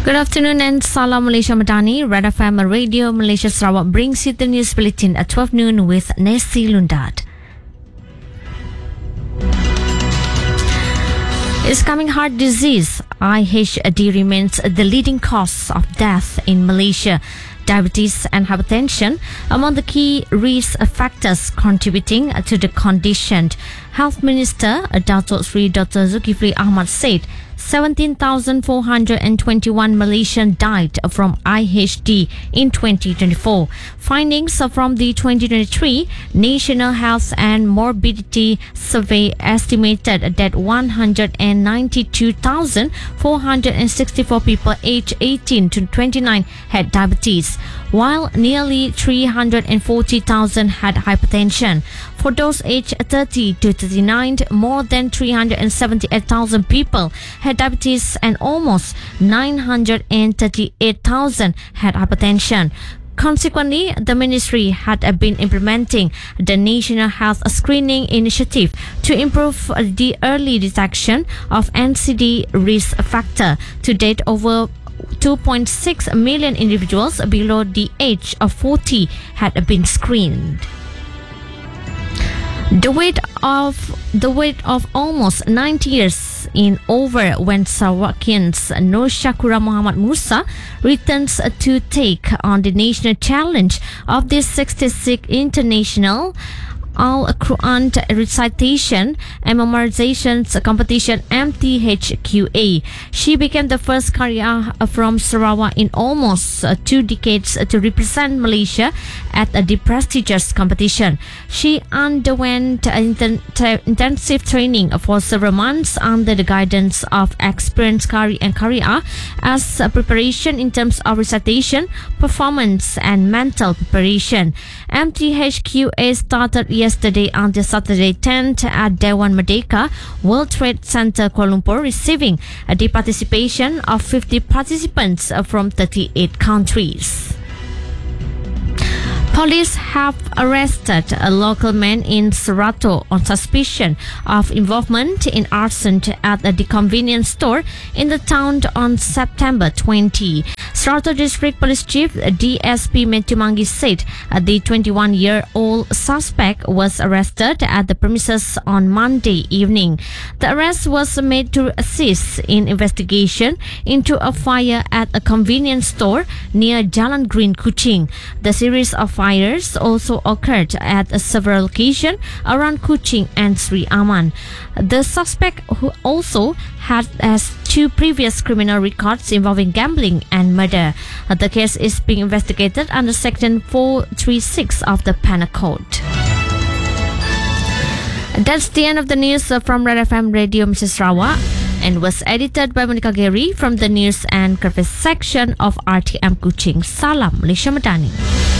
Good afternoon and Salam Malaysia Madani. Red FM Radio Malaysia Sarawak brings you the news bulletin at 12 noon with Nessie Lundad. Ischemic heart disease, IHD, remains the leading cause of death in Malaysia. Diabetes and hypertension among the key risk factors contributing to the condition. Health Minister Datuk Sri Dr. Zulkifli Ahmad said 17,421 Malaysians died from IHD in 2024. Findings from the 2023 National Health and Morbidity Survey estimated that 192,464 people aged 18 to 29 had diabetes, while nearly 340,000 had hypertension. For those aged 30 to 39, more than 378,000 people had diabetes and almost 938,000 had hypertension. Consequently, the ministry had been implementing the National Health Screening Initiative to improve the early detection of NCD risk factor. To date, over 2.6 million individuals below the age of 40 had been screened. The wait of almost 90 years is over when Sarawakians Nur Shakura Muhammad Musa returns to take on the national challenge of the 66th International Al-Quran Recitation and Memorization Competition MTHQA. She became the first Qari'ah from Sarawak in almost 2 decades to represent Malaysia at the prestigious competition. She underwent intensive training for several months under the guidance of experienced Qari and Qari'ah as a preparation in terms of recitation, performance and mental preparation. MTHQA started yesterday until Saturday 10th at Dewan Merdeka World Trade Center, Kuala Lumpur, receiving the participation of 50 participants from 38 countries. Police have arrested a local man in Serato on suspicion of involvement in arson at the convenience store in the town on September 20. Serato District Police Chief DSP Matthew Mangi said the 21-year-old suspect was arrested at the premises on Monday evening. The arrest was made to assist in investigation into a fire at a convenience store near Jalan Green, Kuching. The series of fires also occurred at several locations around Kuching and Sri Aman. The suspect, who also has 2 previous criminal records involving gambling and murder. The case is being investigated under Section 436 of the Penal Code. That's the end of the news from Red FM Radio Mrs. Sarawak, and was edited by Monica Gary from the News and Curves section of RTM Kuching. Salam Malaysia Madani.